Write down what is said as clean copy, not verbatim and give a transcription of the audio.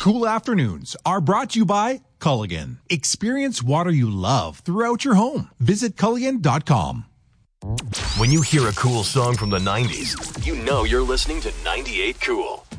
cool afternoons are brought to you by Culligan. Experience water you love throughout your home. Visit Culligan.com. When you hear a cool song from the 90s, you know you're listening to 98 Cool.